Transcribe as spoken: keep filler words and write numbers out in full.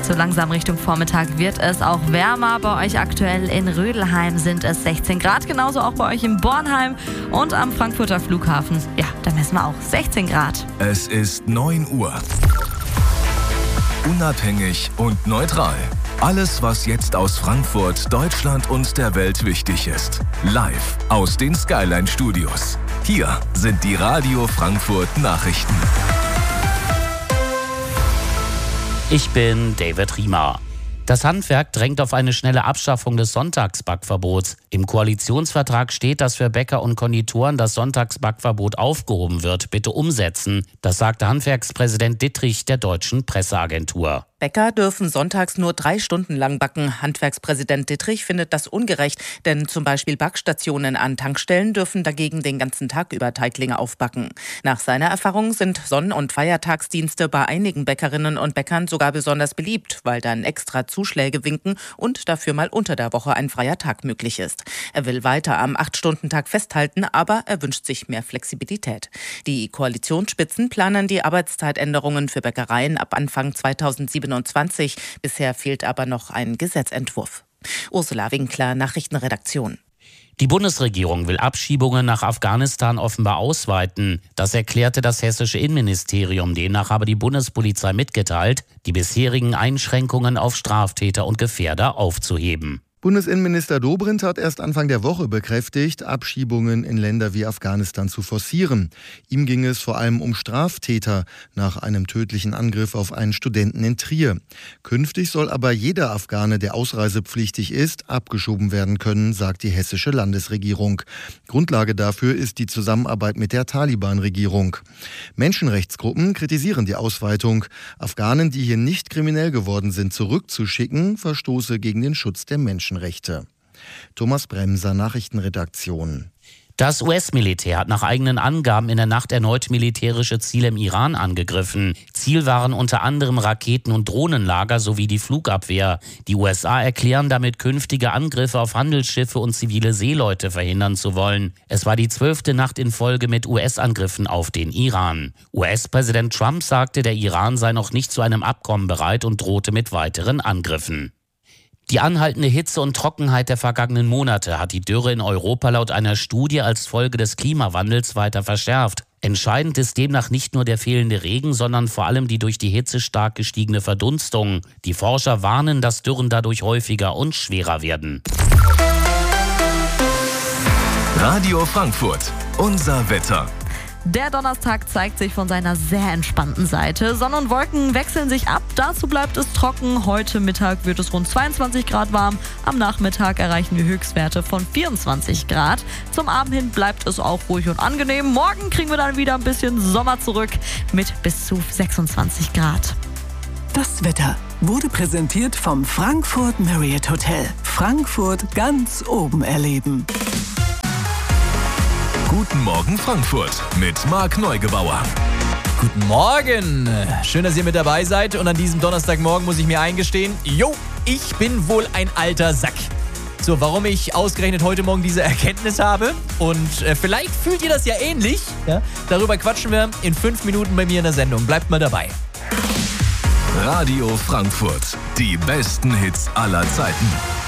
So langsam Richtung Vormittag wird es auch wärmer. Bei euch aktuell in Rödelheim sind es sechzehn Grad, genauso auch bei euch in Bornheim und am Frankfurter Flughafen. Ja, da messen wir auch sechzehn Grad. Es ist neun Uhr. Unabhängig und neutral. Alles, was jetzt aus Frankfurt, Deutschland und der Welt wichtig ist. Live aus den Skyline Studios. Hier sind die Radio Frankfurt Nachrichten. Ich bin David Riemer. Das Handwerk drängt auf eine schnelle Abschaffung des Sonntagsbackverbots. Im Koalitionsvertrag steht, dass für Bäcker und Konditoren das Sonntagsbackverbot aufgehoben wird. Bitte umsetzen. Das sagte Handwerkspräsident Dittrich der Deutschen Presseagentur. Bäcker dürfen sonntags nur drei Stunden lang backen. Handwerkspräsident Dittrich findet das ungerecht, denn zum Beispiel Backstationen an Tankstellen dürfen dagegen den ganzen Tag über Teiglinge aufbacken. Nach seiner Erfahrung sind Sonn- und Feiertagsdienste bei einigen Bäckerinnen und Bäckern sogar besonders beliebt, weil dann extra Zuschläge winken und dafür mal unter der Woche ein freier Tag möglich ist. Er will weiter am acht-Stunden-Tag festhalten, aber er wünscht sich mehr Flexibilität. Die Koalitionsspitzen planen die Arbeitszeitänderungen für Bäckereien ab Anfang zweitausendsiebenundzwanzig. Bisher fehlt aber noch ein Gesetzentwurf. Ursula Winkler, Nachrichtenredaktion. Die Bundesregierung will Abschiebungen nach Afghanistan offenbar ausweiten. Das erklärte das hessische Innenministerium. Demnach habe die Bundespolizei mitgeteilt, die bisherigen Einschränkungen auf Straftäter und Gefährder aufzuheben. Bundesinnenminister Dobrindt hat erst Anfang der Woche bekräftigt, Abschiebungen in Länder wie Afghanistan zu forcieren. Ihm ging es vor allem um Straftäter nach einem tödlichen Angriff auf einen Studenten in Trier. Künftig soll aber jeder Afghane, der ausreisepflichtig ist, abgeschoben werden können, sagt die hessische Landesregierung. Grundlage dafür ist die Zusammenarbeit mit der Taliban-Regierung. Menschenrechtsgruppen kritisieren die Ausweitung. Afghanen, die hier nicht kriminell geworden sind, zurückzuschicken, verstoße gegen den Schutz der Menschen. Rechte. Thomas Bremser, Nachrichtenredaktion. Das U S-Militär hat nach eigenen Angaben in der Nacht erneut militärische Ziele im Iran angegriffen. Ziel waren unter anderem Raketen- und Drohnenlager sowie die Flugabwehr. Die U S A erklären damit, künftige Angriffe auf Handelsschiffe und zivile Seeleute verhindern zu wollen. Es war die zwölfte Nacht in Folge mit U S-Angriffen auf den Iran. U S-Präsident Trump sagte, der Iran sei noch nicht zu einem Abkommen bereit und drohte mit weiteren Angriffen. Die anhaltende Hitze und Trockenheit der vergangenen Monate hat die Dürre in Europa laut einer Studie als Folge des Klimawandels weiter verschärft. Entscheidend ist demnach nicht nur der fehlende Regen, sondern vor allem die durch die Hitze stark gestiegene Verdunstung. Die Forscher warnen, dass Dürren dadurch häufiger und schwerer werden. Radio Frankfurt, unser Wetter. Der Donnerstag zeigt sich von seiner sehr entspannten Seite. Sonne und Wolken wechseln sich ab, dazu bleibt es trocken. Heute Mittag wird es rund zweiundzwanzig Grad warm. Am Nachmittag erreichen wir Höchstwerte von vierundzwanzig Grad. Zum Abend hin bleibt es auch ruhig und angenehm. Morgen kriegen wir dann wieder ein bisschen Sommer zurück mit bis zu sechsundzwanzig Grad. Das Wetter wurde präsentiert vom Frankfurt Marriott Hotel. Frankfurt ganz oben erleben. Guten Morgen Frankfurt mit Marc Neugebauer. Guten Morgen. Schön, dass ihr mit dabei seid. Und an diesem Donnerstagmorgen muss ich mir eingestehen, jo, ich bin wohl ein alter Sack. So, warum ich ausgerechnet heute Morgen diese Erkenntnis habe und äh, vielleicht fühlt ihr das ja ähnlich. Ja? Darüber quatschen wir in fünf Minuten bei mir in der Sendung. Bleibt mal dabei. Radio Frankfurt, die besten Hits aller Zeiten.